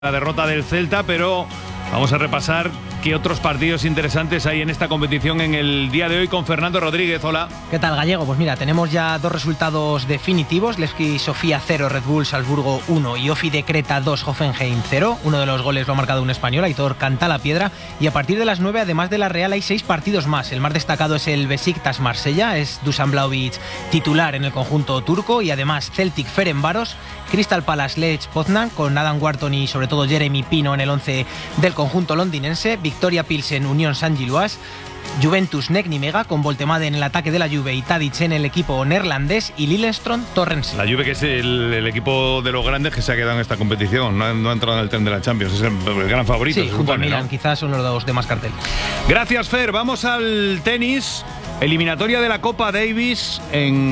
La derrota del Celta, pero vamos a repasar qué otros partidos interesantes hay en esta competición en el día de hoy con Fernando Rodríguez. Hola. ¿Qué tal, Gallego? Pues mira, tenemos ya dos resultados definitivos. Levski Sofía 0, Red Bull Salzburgo 1 y Ofi de Creta 2, Hoffenheim 0. Uno de los goles lo ha marcado un español, Aitor Cantalapiedra. Y a partir de las 9, además de la Real, hay 6 partidos más. El más destacado es el Besiktas Marsella, es Dusan Vlahovic titular en el conjunto turco, y además Celtic Ferencváros, Crystal Palace Lech Poznan con Adam Wharton y sobre todo Jeremy Pino en el 11 del conjunto londinense, Victoria Pilsen Unión Saint-Gilloise, Juventus Nijmegen con Voltemade en el ataque de la Juve y Tadic en el equipo neerlandés, y Lillestrøm Torrense. La Juve, que es el equipo de los grandes que se ha quedado en esta competición, no ha entrado en el tren de la Champions, es el gran favorito. Sí, junto al Milan, ¿no? Quizás son los dos de más cartel. Gracias, Fer. Vamos al tenis. Eliminatoria de la Copa Davis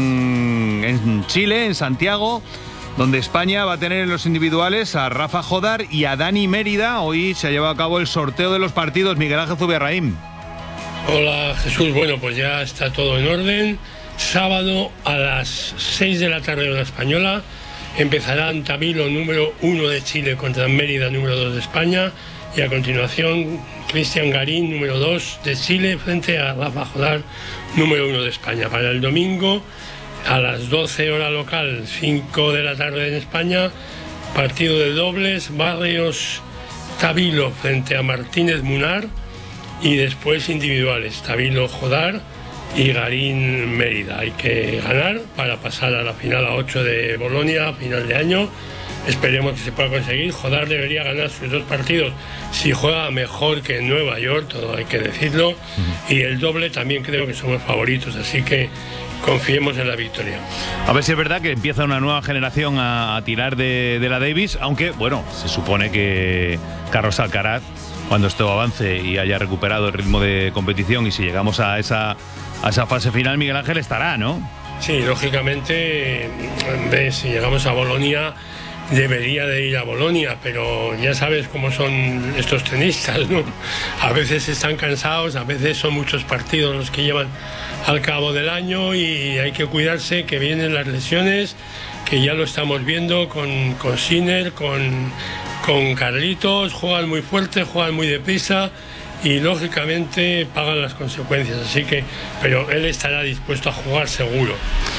en Chile, en Santiago, donde España va a tener en los individuales a Rafa Jodar y a Dani Mérida. Hoy se ha llevado a cabo el sorteo de los partidos. Miguel Ángel Zubiarraín. Hola, Jesús. Bueno, pues ya está todo en orden. Sábado a las 6 de la tarde hora española empezarán Tabilo, número 1 de Chile, contra Mérida, número 2 de España, y a continuación Cristian Garín, número 2 de Chile, frente a Rafa Jodar, número 1 de España. Para el domingo, a las 12 hora local, 5 de la tarde en España, partido de dobles, Barrios Tabilo frente a Martínez Munar, y después individuales, Tabilo Jodar y Garín Mérida. Hay que ganar para pasar a la final a 8 de Bolonia a final de año. Esperemos que se pueda conseguir. Jodar debería ganar sus 2 partidos si juega mejor que en Nueva York, todo hay que decirlo. Y el doble también creo que somos favoritos, así que confiemos en la victoria. A ver si es verdad que empieza una nueva generación a tirar de la Davis, aunque, bueno, se supone que Carlos Alcaraz, cuando esto avance y haya recuperado el ritmo de competición, y si llegamos a esa fase final, Miguel Ángel estará, ¿no? Sí, lógicamente, si llegamos a Bolonia, debería de ir a Bolonia, pero ya sabes cómo son estos tenistas, ¿no? A veces están cansados, a veces son muchos partidos los que llevan al cabo del año, y hay que cuidarse, que vienen las lesiones, que ya lo estamos viendo con Sinner, con Carlitos. Juegan muy fuerte, juegan muy deprisa y lógicamente pagan las consecuencias, así que, pero él estará dispuesto a jugar seguro.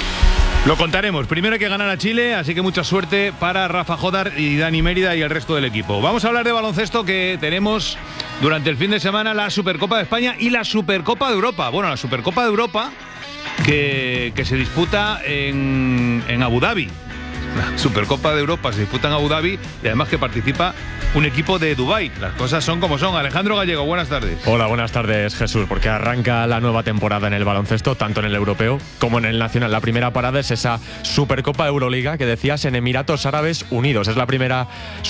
Lo contaremos. Primero hay que ganar a Chile, así que mucha suerte para Rafa Jodar y Dani Mérida y el resto del equipo. Vamos a hablar de baloncesto, que tenemos durante el fin de semana la Supercopa de España y la Supercopa de Europa. Bueno, la Supercopa de Europa que se disputa en Abu Dhabi. La Supercopa de Europa se disputa en Abu Dhabi, y además que participa un equipo de Dubái. Las cosas son como son. Alejandro Gallego, buenas tardes. Hola, buenas tardes, Jesús, porque arranca la nueva temporada en el baloncesto, tanto en el europeo como en el nacional. La primera parada es esa Supercopa Euroliga que decías en Emiratos Árabes Unidos. Es la primera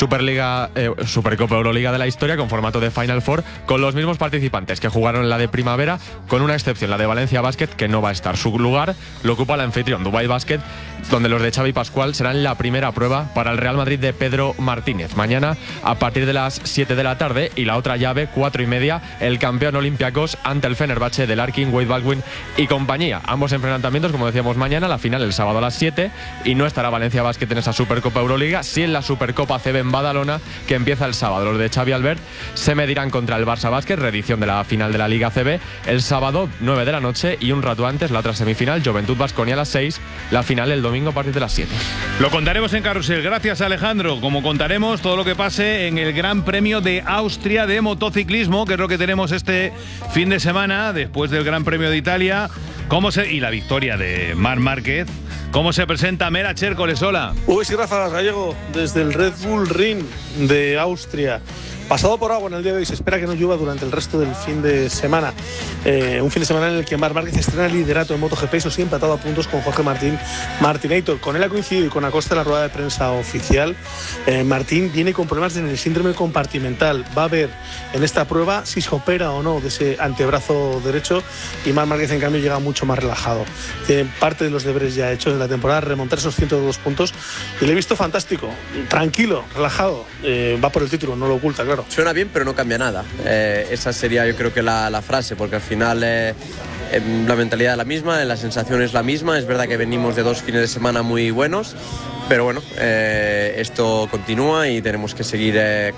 Supercopa Euroliga de la historia, con formato de Final Four, con los mismos participantes que jugaron en la de primavera, con una excepción, la de Valencia Basket, que no va a estar. Su lugar lo ocupa la anfitrión, Dubái Basket, donde los de Xavi Pascual serán la primera prueba para el Real Madrid de Pedro Martínez. Mañana, a partir de las 7 de la tarde, y la otra llave, 4:30, el campeón Olympiacos ante el Fenerbahce de Larkin, Wade Baldwin y compañía. Ambos enfrentamientos, como decíamos, mañana, la final el sábado a las 7, y no estará Valencia Basket en esa Supercopa Euroliga, sí en la Supercopa CB en Badalona, que empieza el sábado. Los de Xavi Albert se medirán contra el Barça Basket, reedición de la final de la Liga CB, el sábado 9 de la noche, y un rato antes la otra semifinal, Juventud Baskonia a las 6, la final el domingo a partir de las 7. Lo contaremos en Carrusel. Gracias, Alejandro. Como contaremos todo lo que pase en el Gran Premio de Austria de motociclismo, que es lo que tenemos este fin de semana, después del Gran Premio de Italia, y la victoria de Marc Márquez. ¿Cómo se presenta Mera Chércoles? Hola. Sí, Rafa Gallego, desde el Red Bull Ring de Austria. Pasado por agua en el día de hoy, se espera que no llueva durante el resto del fin de semana. Un fin de semana en el que Marc Márquez estrena el liderato en MotoGP, eso sí, empatado a puntos con Jorge Martinator. Con él ha coincidido, y con Acosta en la rueda de prensa oficial. Martín viene con problemas en el síndrome compartimental. Va a ver en esta prueba si se opera o no de ese antebrazo derecho, y Marc Márquez, en cambio, llega mucho más relajado. Tiene parte de los deberes ya hechos de la temporada, remontar esos 102 puntos, y le he visto fantástico, tranquilo, relajado. Va por el título, no lo oculta, claro. claro. Suena bien, pero no cambia nada. Esa sería, yo creo que la frase, porque al final la mentalidad es la misma, la sensación es la misma. Es verdad que venimos de 2 fines de semana muy buenos, pero bueno, esto continúa y tenemos que seguir